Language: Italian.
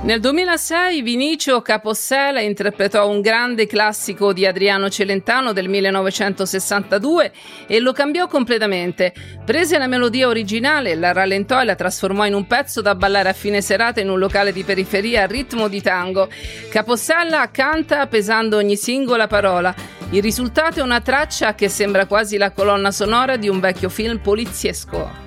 Nel 2006 Vinicio Capossela interpretò un grande classico di Adriano Celentano del 1962 e lo cambiò completamente. Prese la melodia originale, la rallentò e la trasformò in un pezzo da ballare a fine serata in un locale di periferia a ritmo di tango. Capossela canta pesando ogni singola parola. Il risultato è una traccia che sembra quasi la colonna sonora di un vecchio film poliziesco.